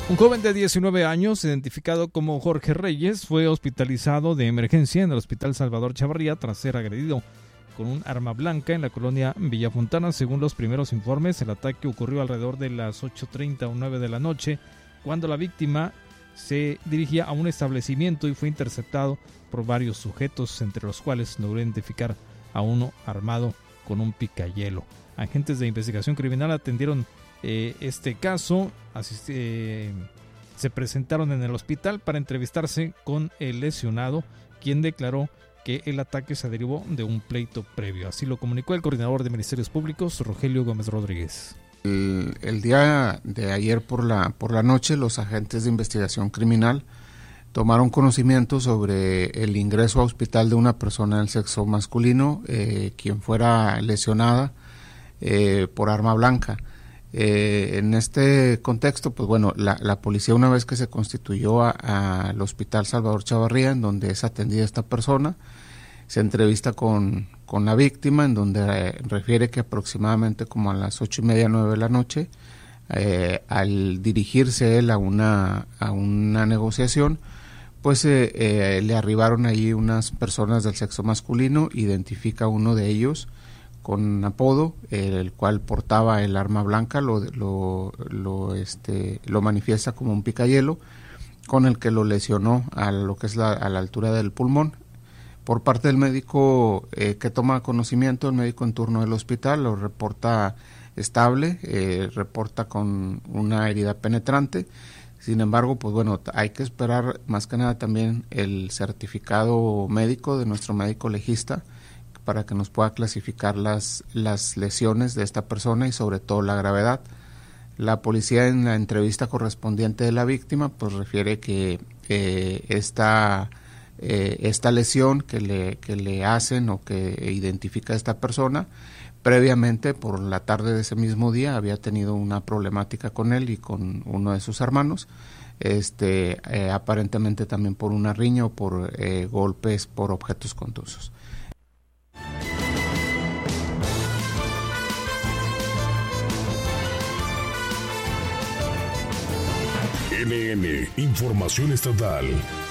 Un joven de 19 años, identificado como Jorge Reyes, fue hospitalizado de emergencia en el Hospital Salvador Chavarría tras ser agredido con un arma blanca en la colonia Villa Fontana. Según los primeros informes, el ataque ocurrió alrededor de las 8:30 o 9 de la noche, cuando la víctima se dirigía a un establecimiento y fue interceptado por varios sujetos, entre los cuales logró identificar a uno armado con un picahielo. Agentes de investigación criminal atendieron este caso, se presentaron en el hospital para entrevistarse con el lesionado, quien declaró que el ataque se derivó de un pleito previo. Así lo comunicó el coordinador de Ministerios Públicos, Rogelio Gómez Rodríguez. El día de ayer por la noche, los agentes de investigación criminal tomaron conocimiento sobre el ingreso a hospital de una persona del sexo masculino, quien fuera lesionada por arma blanca. En este contexto, pues bueno, la policía, una vez que se constituyó al Hospital Salvador Chavarría, en donde es atendida esta persona, se entrevista con la víctima, en donde refiere que aproximadamente como a las 8:30, 9 de la noche, al dirigirse él a una negociación, pues le arribaron ahí unas personas del sexo masculino. Identifica a uno de ellos con apodo, el cual portaba el arma blanca, lo manifiesta como un picahielo, con el que lo lesionó a lo que es a la altura del pulmón. Por parte del médico que toma conocimiento, el médico en turno del hospital lo reporta estable, reporta con una herida penetrante. Sin embargo, pues bueno, hay que esperar más que nada también el certificado médico de nuestro médico legista, para que nos pueda clasificar las lesiones de esta persona y sobre todo la gravedad. La policía, en la entrevista correspondiente de la víctima, pues refiere que esta lesión que le hacen o que identifica a esta persona, previamente por la tarde de ese mismo día había tenido una problemática con él y con uno de sus hermanos, aparentemente también por una riña o por golpes por objetos contusos. NN, Información Estatal.